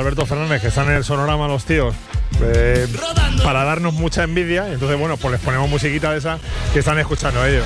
Alberto Fernández, que están en el sonorama los tíos, para darnos mucha envidia. Entonces, bueno, pues les ponemos musiquita de esa que están escuchando ellos.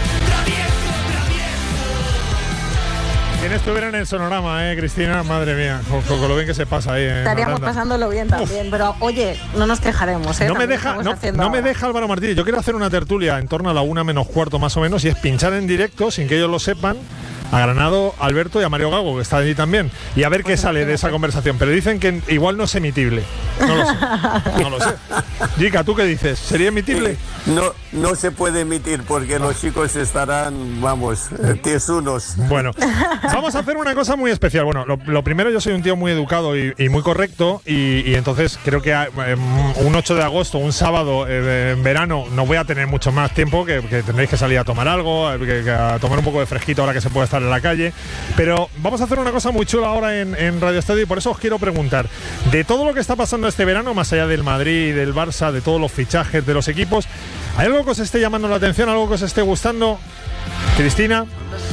¿Quién estuviera en el sonorama, Cristina? Madre mía, con lo bien que se pasa ahí. Estaríamos pasándolo bien también, pero oye, no nos quejaremos. No me deja Álvaro Martínez. Yo quiero hacer una tertulia en torno a la 1 menos cuarto más o menos, y es pinchar en directo, sin que ellos lo sepan, a Granado, Alberto y a Mario Gago, que está allí también, y a ver qué sale de esa conversación. Pero dicen que igual no es emitible. No lo sé. No lo sé. Jica, ¿tú qué dices? ¿Sería emitible? No se puede emitir porque los chicos estarán, vamos, tiesunos. Bueno, vamos a hacer una cosa muy especial. Bueno, lo primero, yo soy un tío muy educado y muy correcto, y entonces creo que un 8 de agosto, un sábado en verano, no voy a tener mucho más tiempo, que tendréis que salir a tomar algo, que a tomar un poco de fresquito ahora que se puede estar en la calle. Pero vamos a hacer una cosa muy chula ahora en Radio Estadio, y por eso os quiero preguntar, de todo lo que está pasando este verano, más allá del Madrid, del Barça, de todos los fichajes, de los equipos, ¿hay algo que os esté llamando la atención, algo que os esté gustando? Cristina.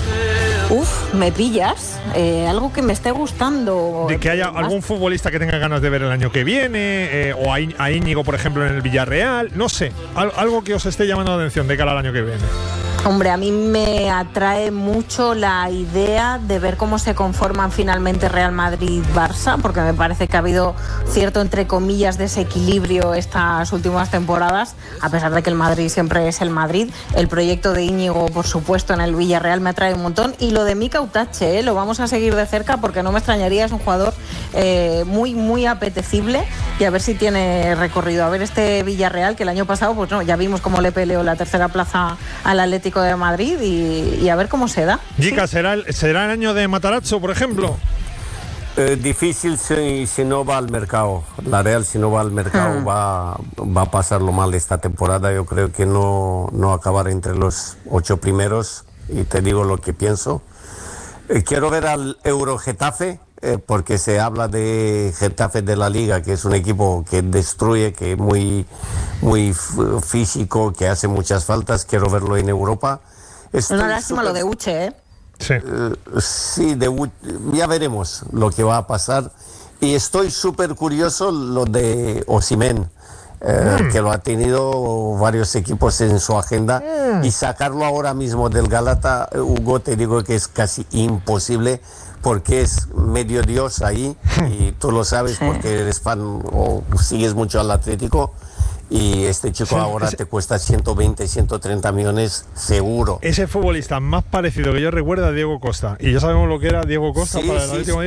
Me pillas. Algo que me esté gustando. De que haya algún futbolista que tenga ganas de ver el año que viene, o a Íñigo, por ejemplo, en el Villarreal, no sé, algo que os esté llamando la atención de cara al año que viene. Hombre, a mí me atrae mucho la idea de ver cómo se conforman finalmente Real Madrid-Barça, porque me parece que ha habido cierto, entre comillas, desequilibrio estas últimas temporadas, a pesar de que el Madrid siempre es el Madrid. El proyecto de Íñigo, por supuesto, en el Villarreal me atrae un montón, y lo de Mika Utache, lo vamos a seguir de cerca porque no me extrañaría, es un jugador muy, muy apetecible, y a ver si tiene recorrido. A ver este Villarreal, que el año pasado, pues no, ya vimos cómo le peleó la tercera plaza al Atlético de Madrid, y a ver cómo se da. Jica, ¿sí? ¿será el año de Matarazzo, por ejemplo? Difícil si no va al mercado. La Real, si no va al mercado, va a pasarlo mal esta temporada. Yo creo que no acabar entre los 8 primeros, y te digo lo que pienso. Quiero ver al Euro Getafe, porque se habla de Getafe de la Liga, que es un equipo que destruye, que es muy físico, que hace muchas faltas. Quiero verlo en Europa. Una lástima lo de Uche, ¿eh? Sí, sí, ya veremos lo que va a pasar. Y estoy súper curioso lo de Osimhen, que lo ha tenido varios equipos en su agenda, y sacarlo ahora mismo del Galata, Hugo, te digo que es casi imposible, porque es medio dios ahí, y tú lo sabes porque eres fan o sigues mucho al Atlético. Y este chico ahora te cuesta 120, 130 millones seguro. Ese futbolista más parecido que yo recuerdo a Diego Costa. Y ya sabemos lo que era Diego Costa para el Atlético de Madrid.